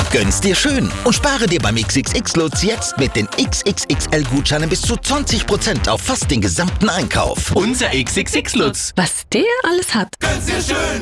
Gönn's dir schön und spare dir beim XXX-Lutz jetzt mit den XXXL-Gutscheinen bis zu 20% auf fast den gesamten Einkauf. Unser XXX-Lutz. Was der alles hat. Gönn's dir schön.